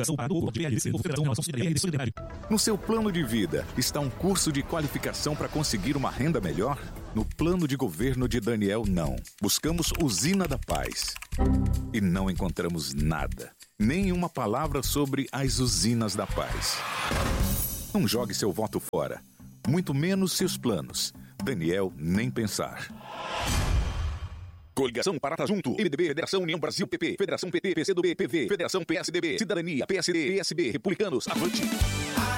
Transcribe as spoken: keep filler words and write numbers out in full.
Federação Paranaense do G L C, Federação Relação Cidadania e Solidariedade. No seu plano de vida, está um curso de qualificação para conseguir uma renda melhor? No plano de governo de Daniel, não. Buscamos Usina da Paz. E não encontramos nada. Nem uma palavra sobre as usinas da paz. Não jogue seu voto fora. Muito menos seus planos. Daniel, nem pensar. Coligação Parata Junto, M D B, Federação União Brasil, P P, Federação P T, P C do B, P V, Federação P S D B, Cidadania, P S D, P S B, Republicanos, avante.